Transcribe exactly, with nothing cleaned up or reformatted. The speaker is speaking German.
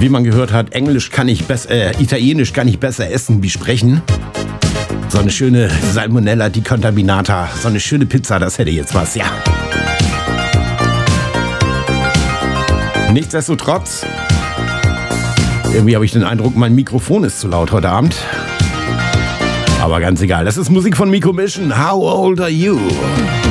Wie man gehört hat, Englisch kann ich besser, äh, Italienisch kann ich besser essen wie sprechen. So eine schöne Salmonella di Contaminata, so eine schöne Pizza, das hätte jetzt was, ja. Nichtsdestotrotz, irgendwie habe ich den Eindruck, mein Mikrofon ist zu laut heute Abend. Aber ganz egal, das ist Musik von Miko Mission. How old are you?